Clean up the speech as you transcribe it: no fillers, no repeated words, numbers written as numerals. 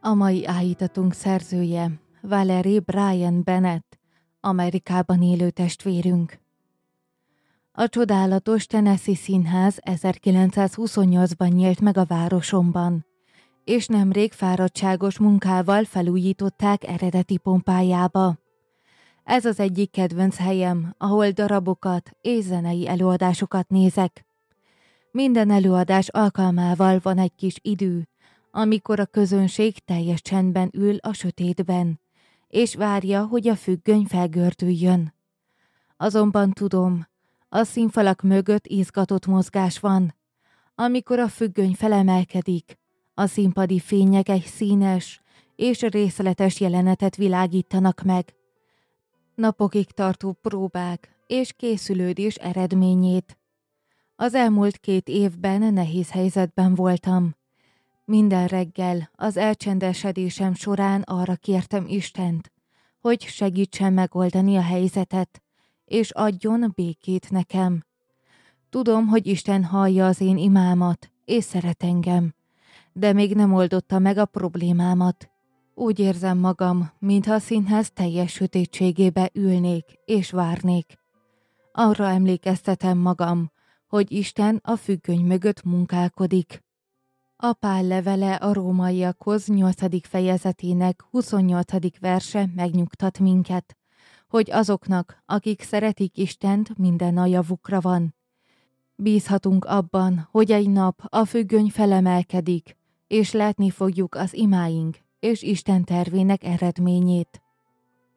A mai állítatunk szerzője Valerie Bryan Bennett, Amerikában élő testvérünk. A csodálatos Tennessee Színház 1928-ban nyílt meg a városomban, és nemrég fáradtságos munkával felújították eredeti pompájába. Ez az egyik kedvenc helyem, ahol darabokat és zenei előadásokat nézek. Minden előadás alkalmával van egy kis idő, amikor a közönség teljes csendben ül a sötétben, és várja, hogy a függöny felgördüljön. Azonban tudom, a színfalak mögött izgatott mozgás van. Amikor a függöny felemelkedik, a színpadi fények egy színes és részletes jelenetet világítanak meg. Napokig tartó próbák és készülődés eredményét. Az elmúlt 2 évben nehéz helyzetben voltam. Minden reggel az elcsendesedésem során arra kértem Istent, hogy segítsen megoldani a helyzetet, és adjon békét nekem. Tudom, hogy Isten hallja az én imámat, és szeret engem, de még nem oldotta meg a problémámat. Úgy érzem magam, mintha a színház teljes sötétségébe ülnék és várnék. Arra emlékeztetem magam, hogy Isten a függöny mögött munkálkodik. A Pál levele a rómaiakhoz 8. fejezetének 28. verse megnyugtat minket, hogy azoknak, akik szeretik Istent, minden a javukra van. Bízhatunk abban, hogy egy nap a függöny felemelkedik, és látni fogjuk az imáink és Isten tervének eredményét.